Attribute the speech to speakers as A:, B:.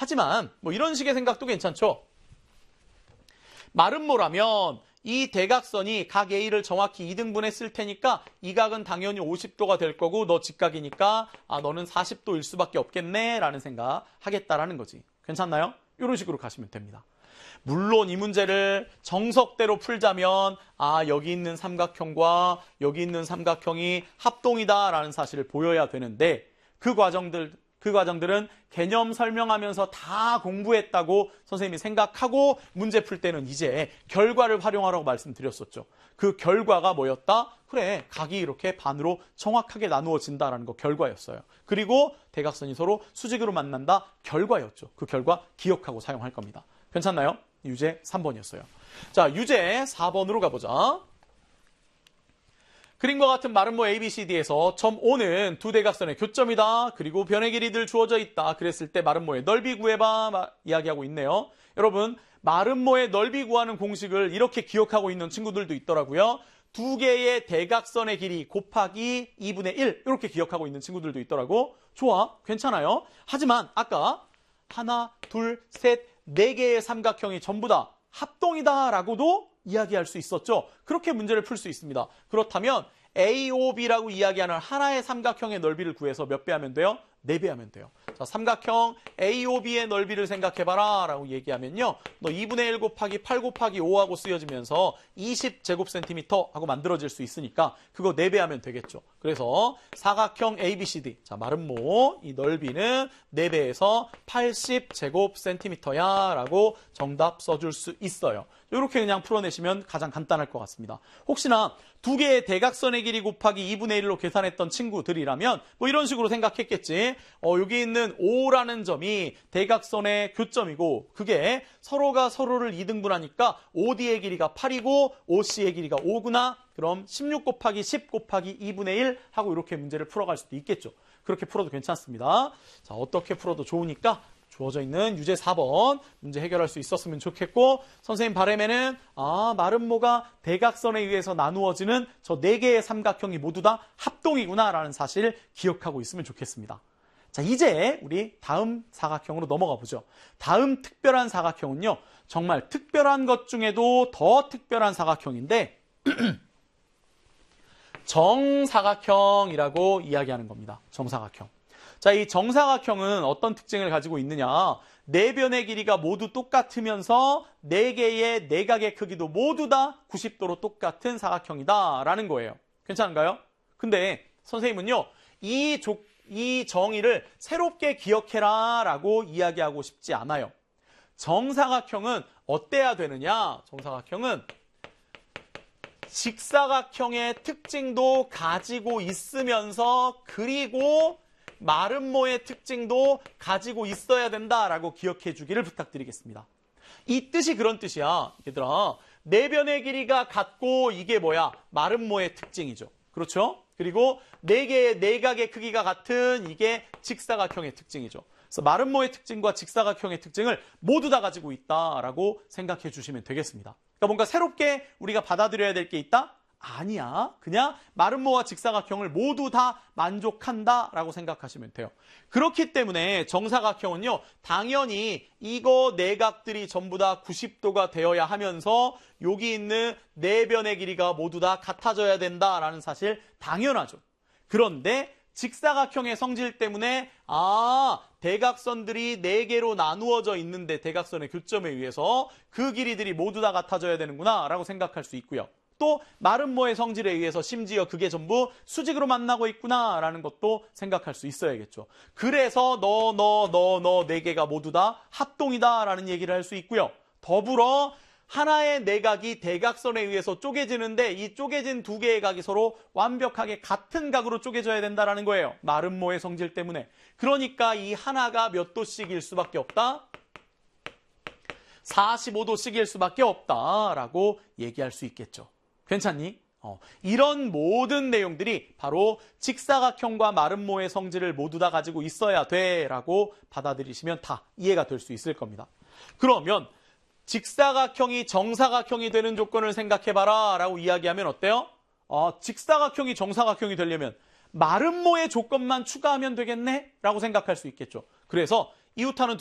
A: 하지만 뭐 이런 식의 생각도 괜찮죠. 마름모라면 이 대각선이 각 A를 정확히 2등분했을 테니까 이 각은 당연히 50도가 될 거고 너 직각이니까 너는 40도일 수밖에 없겠네 라는 생각 하겠다라는 거지. 괜찮나요? 이런 식으로 가시면 됩니다. 물론 이 문제를 정석대로 풀자면 여기 있는 삼각형과 여기 있는 삼각형이 합동이다라는 사실을 보여야 되는데 그 과정들은 개념 설명하면서 다 공부했다고 선생님이 생각하고 문제 풀 때는 이제 결과를 활용하라고 말씀드렸었죠. 그 결과가 뭐였다? 그래, 각이 이렇게 반으로 정확하게 나누어진다라는 거 결과였어요. 그리고 대각선이 서로 수직으로 만난다 결과였죠. 그 결과 기억하고 사용할 겁니다. 괜찮나요? 유제 3번이었어요. 자, 유제 4번으로 가보자. 그림과 같은 마름모 ABCD에서 점 O는 두 대각선의 교점이다. 그리고 변의 길이들 주어져 있다. 그랬을 때 마름모의 넓이 구해봐 이야기하고 있네요. 여러분, 마름모의 넓이 구하는 공식을 이렇게 기억하고 있는 친구들도 있더라고요. 두 개의 대각선의 길이 곱하기 2분의 1 이렇게 기억하고 있는 친구들도 있더라고. 좋아, 괜찮아요. 하지만 아까 하나, 둘, 셋, 네 개의 삼각형이 전부 다 합동이다라고도 이야기할 수 있었죠. 그렇게 문제를 풀 수 있습니다. 그렇다면 AOB라고 이야기하는 하나의 삼각형의 넓이를 구해서 몇 배 하면 돼요? 4배 하면 돼요. 자, 삼각형 AOB의 넓이를 생각해봐라 라고 얘기하면요. 너 2분의 1 곱하기 8 곱하기 5하고 쓰여지면서 20제곱센티미터 하고 만들어질 수 있으니까 그거 4배 하면 되겠죠. 그래서 사각형 ABCD, 자, 마름모 이 넓이는 4배에서 80제곱센티미터야 라고 정답 써줄 수 있어요. 이렇게 그냥 풀어내시면 가장 간단할 것 같습니다. 혹시나 두 개의 대각선의 길이 곱하기 2분의 1로 계산했던 친구들이라면 뭐 이런 식으로 생각했겠지. 여기 있는 O라는 점이 대각선의 교점이고 그게 서로가 서로를 2등분하니까 OD의 길이가 8이고 OC의 길이가 5구나. 그럼 16 곱하기 10 곱하기 2분의 1 하고 이렇게 문제를 풀어갈 수도 있겠죠. 그렇게 풀어도 괜찮습니다. 자, 어떻게 풀어도 좋으니까 주어져 있는 유제 4번 문제 해결할 수 있었으면 좋겠고 선생님 바람에는 마름모가 대각선에 의해서 나누어지는 저 4개의 삼각형이 모두 다 합동이구나라는 사실을 기억하고 있으면 좋겠습니다. 자, 이제 우리 다음 사각형으로 넘어가 보죠. 다음 특별한 사각형은요. 정말 특별한 것 중에도 더 특별한 사각형인데 정사각형이라고 이야기하는 겁니다. 정사각형. 자, 이 정사각형은 어떤 특징을 가지고 있느냐? 네 변의 길이가 모두 똑같으면서 네 개의 내각의 크기도 모두 다 90도로 똑같은 사각형이다라는 거예요. 괜찮은가요? 근데 선생님은요, 이 정의를 새롭게 기억해라 라고 이야기하고 싶지 않아요. 정사각형은 어때야 되느냐? 정사각형은 직사각형의 특징도 가지고 있으면서 그리고 마름모의 특징도 가지고 있어야 된다라고 기억해 주기를 부탁드리겠습니다. 이 뜻이 그런 뜻이야. 얘들아, 네 변의 길이가 같고 이게 뭐야? 마름모의 특징이죠. 그렇죠? 그리고 네 개의 내각의 크기가 같은 이게 직사각형의 특징이죠. 그래서 마름모의 특징과 직사각형의 특징을 모두 다 가지고 있다라고 생각해 주시면 되겠습니다. 그러니까 뭔가 새롭게 우리가 받아들여야 될 게 있다? 아니야. 그냥 마름모와 직사각형을 모두 다 만족한다라고 생각하시면 돼요. 그렇기 때문에 정사각형은요. 당연히 이거 내각들이 전부 다 90도가 되어야 하면서 여기 있는 네 변의 길이가 모두 다 같아져야 된다라는 사실 당연하죠. 그런데 직사각형의 성질 때문에 대각선들이 4개로 나누어져 있는데 대각선의 교점에 의해서 그 길이들이 모두 다 같아져야 되는구나 라고 생각할 수 있고요. 또 마름모의 성질에 의해서 심지어 그게 전부 수직으로 만나고 있구나라는 것도 생각할 수 있어야겠죠. 그래서 너 4개가 모두 다 합동이다라는 얘기를 할 수 있고요. 더불어 하나의 내각이 대각선에 의해서 쪼개지는데 이 쪼개진 두 개의 각이 서로 완벽하게 같은 각으로 쪼개져야 된다라는 거예요. 마름모의 성질 때문에. 그러니까 이 하나가 몇 도씩일 수밖에 없다? 45도씩일 수밖에 없다라고 얘기할 수 있겠죠. 괜찮니? 이런 모든 내용들이 바로 직사각형과 마름모의 성질을 모두 다 가지고 있어야 돼라고 받아들이시면 다 이해가 될 수 있을 겁니다. 그러면 직사각형이 정사각형이 되는 조건을 생각해봐라 라고 이야기하면 어때요? 직사각형이 정사각형이 되려면 마름모의 조건만 추가하면 되겠네? 라고 생각할 수 있겠죠. 그래서 이웃하는